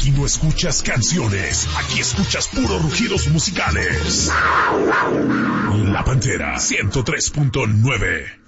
Aquí no escuchas canciones, aquí escuchas puros rugidos musicales. La Pantera 103.9.